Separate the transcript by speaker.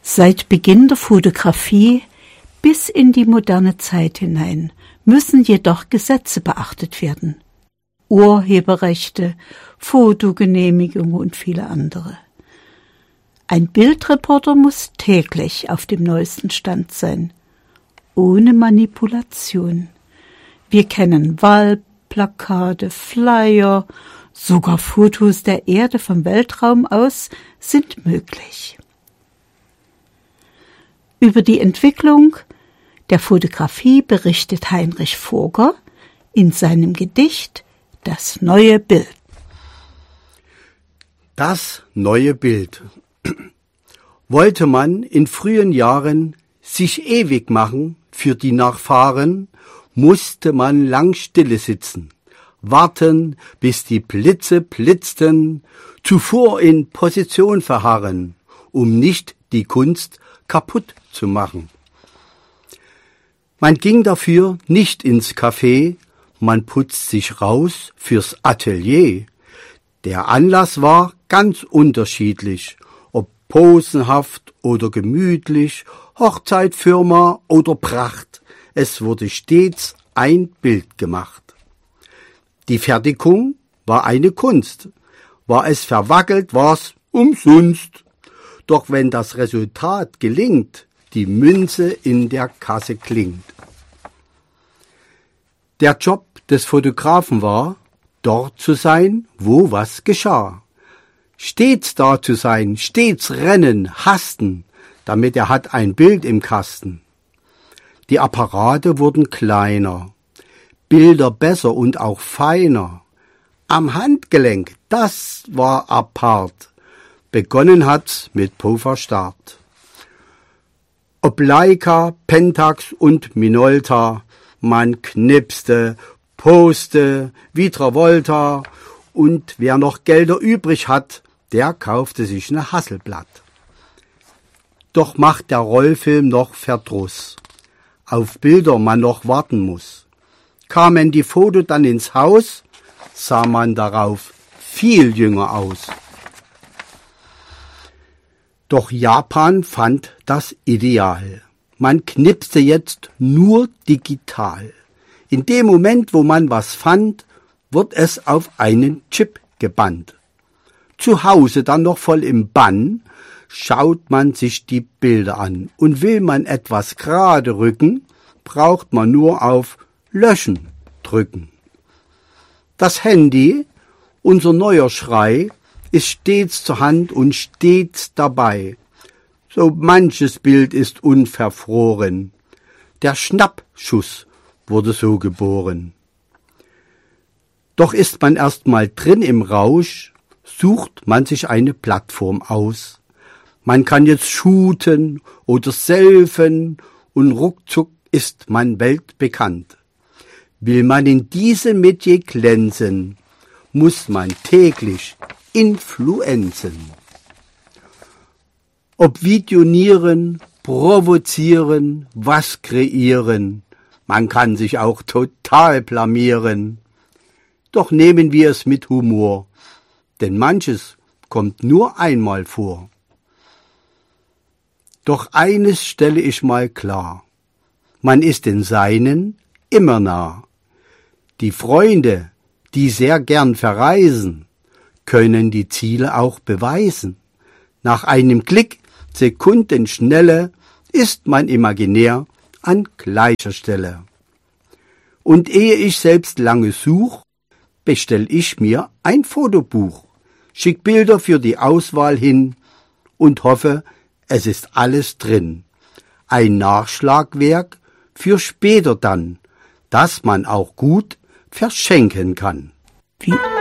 Speaker 1: Seit Beginn der Fotografie bis in die moderne Zeit hinein müssen jedoch Gesetze beachtet werden. Urheberrechte, Fotogenehmigung und viele andere. Ein Bildreporter muss täglich auf dem neuesten Stand sein, ohne Manipulation. Wir kennen Wahlplakate, Flyer, sogar Fotos der Erde vom Weltraum aus sind möglich. Über die Entwicklung der Fotografie berichtet Heinrich Voger in seinem Gedicht »Das neue Bild«.
Speaker 2: Das neue Bild. Wollte man in frühen Jahren sich ewig machen für die Nachfahren, musste man lang stille sitzen, warten, bis die Blitze blitzten, zuvor in Position verharren, um nicht die Kunst kaputt zu machen. Man ging dafür nicht ins Café, man putzt sich raus fürs Atelier. Der Anlass war ganz unterschiedlich, ob posenhaft oder gemütlich, Hochzeit, Firma oder Pracht. Es wurde stets ein Bild gemacht. Die Fertigung war eine Kunst. War es verwackelt, war's umsonst. Doch wenn das Resultat gelingt, die Münze in der Kasse klingt. Der Job des Fotografen war, dort zu sein, wo was geschah. Stets da zu sein, stets rennen, hasten, damit er hat ein Bild im Kasten. Die Apparate wurden kleiner, Bilder besser und auch feiner. Am Handgelenk, das war apart. Begonnen hat's mit Pulver Start. Ob Leica, Pentax und Minolta, man knipste, poste, wie Travolta, und wer noch Gelder übrig hat, der kaufte sich ne Hasselblatt. Doch macht der Rollfilm noch Verdruss, auf Bilder man noch warten muss. Kamen die Fotos dann ins Haus, sah man darauf viel jünger aus. Doch Japan fand das Ideal. Man knipste jetzt nur digital. In dem Moment, wo man was fand, wird es auf einen Chip gebannt. Zu Hause dann noch voll im Bann, schaut man sich die Bilder an. Und will man etwas gerade rücken, braucht man nur auf Löschen drücken. Das Handy, unser neuer Schrei, ist stets zur Hand und stets dabei. So manches Bild ist unverfroren. Der Schnappschuss wurde so geboren. Doch ist man erst mal drin im Rausch, sucht man sich eine Plattform aus. Man kann jetzt shooten oder selfen und ruckzuck ist man weltbekannt. Will man in diesem Metier glänzen, muss man täglich influenzen. Ob visionieren, provozieren, was kreieren, man kann sich auch total blamieren. Doch nehmen wir es mit Humor, denn manches kommt nur einmal vor. Doch eines stelle ich mal klar, man ist den Seinen immer nah. Die Freunde, die sehr gern verreisen, können die Ziele auch beweisen. Nach einem Klick, Sekundenschnelle, ist man imaginär an gleicher Stelle. Und ehe ich selbst lange such, bestell ich mir ein Fotobuch, schick Bilder für die Auswahl hin und hoffe, es ist alles drin. Ein Nachschlagwerk für später dann, das man auch gut verschenken kann.
Speaker 1: Wie